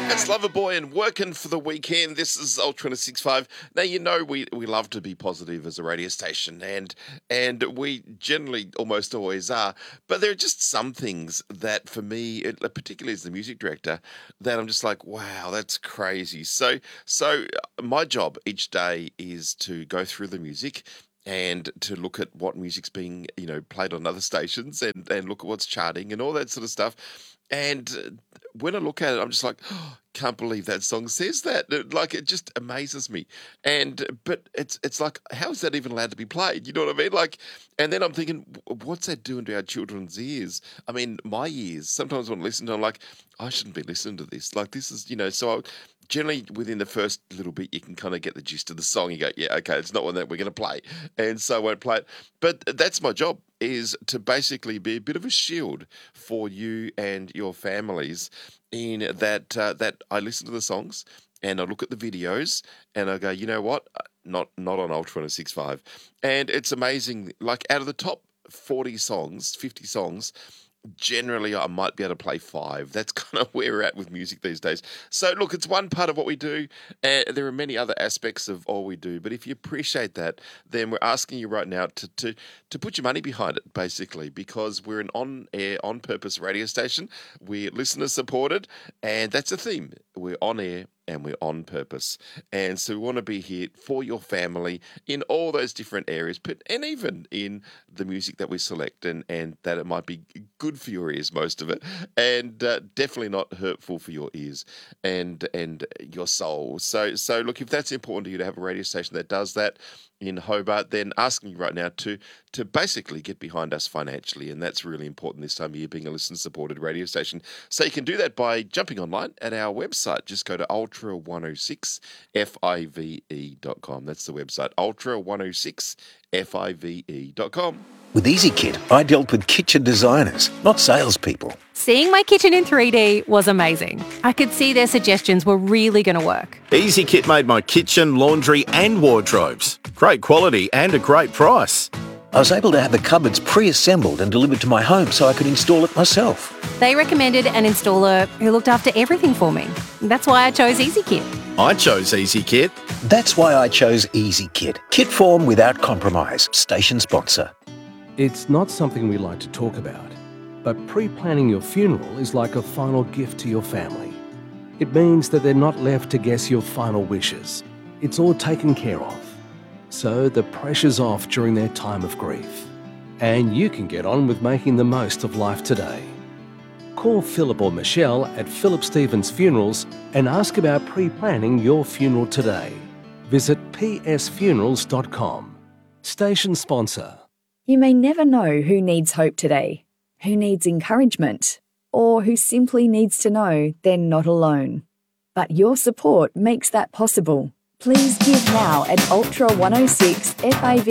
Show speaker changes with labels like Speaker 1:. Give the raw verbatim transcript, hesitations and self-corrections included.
Speaker 1: It's Loverboy and Working for the Weekend. This is Ultra six five. Now, you know we, we love to be positive as a radio station, and and we generally almost always are. But there are just some things that, for me, it, particularly as the music director, that I'm just like, wow, that's crazy. So, so my job each day is to go through the music and to look at what music's being, you know, played on other stations, and, and look at what's charting and all that sort of stuff. And when I look at it, I'm just like, oh, can't believe that song says that. It- Like, it just amazes me. And but it's it's like, how is that even allowed to be played? You know what I mean? Like, and then I'm thinking, "W- what's that doing to our children's ears? I mean, my ears. Sometimes when I listen to, it, I'm like, I shouldn't be listening to this. Like, this is, you know. So I, generally, within the first little bit, you can kind of get the gist of the song. You go, yeah, okay, it's not one that we're going to play, and so I won't play it. But that's my job, is to basically be a bit of a shield for you and your families, in that uh, that I listen to the songs and I look at the videos and I go, you know what, Uh, not not on Ultra six five, and it's amazing. Like, out of the top forty songs, fifty songs, generally I might be able to play five. That's kind of where we're at with music these days. So look, it's one part of what we do. Uh, there are many other aspects of all we do, but if you appreciate that, then we're asking you right now to to to put your money behind it, basically, because we're an on-air, on-purpose radio station. We're listener supported, and that's a theme. We're on air and we're on purpose. And so we want to be here for your family in all those different areas, but and even in the music that we select, and, and that it might be good for your ears, most of it, and uh, definitely not hurtful for your ears and and your soul. So so look, if that's important to you to have a radio station that does that in Hobart, then asking you right now to to basically get behind us financially, and that's really important this time of year, being a listener-supported radio station. So you can do that by jumping online at our website. Just go to ultra one oh six five e dot com. That's the website, ultra one oh six five e dot com.
Speaker 2: With EasyKit, I dealt with kitchen designers, not salespeople.
Speaker 3: Seeing my kitchen in three D was amazing. I could see their suggestions were really going to work.
Speaker 4: EasyKit made my kitchen, laundry and wardrobes. Great quality and a great price.
Speaker 2: I was able to have the cupboards pre-assembled and delivered to my home so I could install it myself.
Speaker 3: They recommended an installer who looked after everything for me. That's why I chose EasyKit.
Speaker 4: I chose EasyKit.
Speaker 2: That's why I chose EasyKit. Kit form without compromise. Station sponsor.
Speaker 5: It's not something we like to talk about, but pre-planning your funeral is like a final gift to your family. It means that they're not left to guess your final wishes. It's all taken care of. So the pressure's off during their time of grief. And you can get on with making the most of life today. Call Philip or Michelle at Philip Stevens Funerals and ask about pre-planning your funeral today. Visit p s funerals dot com. Station sponsor.
Speaker 6: You may never know who needs hope today, who needs encouragement, or who simply needs to know they're not alone. But your support makes that possible. Please give now at ultra one oh six five